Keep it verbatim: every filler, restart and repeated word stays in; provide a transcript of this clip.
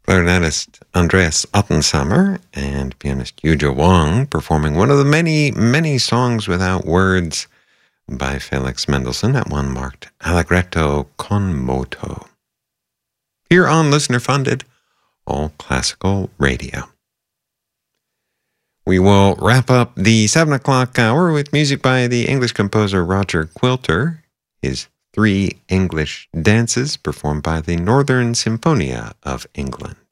clarinetist Andreas Ottensammer and pianist Yuja Wang performing one of the many, many songs without words by Felix Mendelssohn. That one marked Allegretto con moto. Here on Listener Funded, All Classical Radio. We will wrap up the seven o'clock hour with music by the English composer Roger Quilter, his Three English Dances performed by the Northern Symphonia of England.